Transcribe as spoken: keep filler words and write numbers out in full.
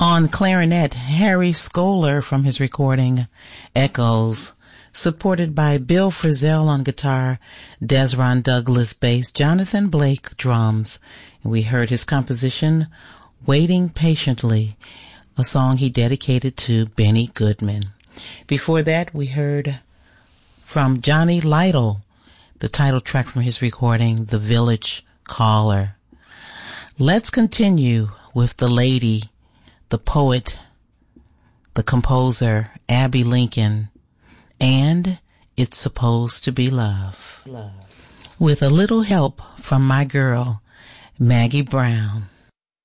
On clarinet, Harry Scholar from his recording Echoes, supported by Bill Frisell on guitar, Desron Douglas bass, Jonathan Blake drums. And we heard his composition, Waiting Patiently, a song he dedicated to Benny Goodman. Before that, we heard from Johnny Lytle, the title track from his recording, The Village Caller. Let's continue with the lady, the poet, the composer, Abby Lincoln, and It's Supposed to Be Love. Love. With a little help from my girl, Maggie Brown.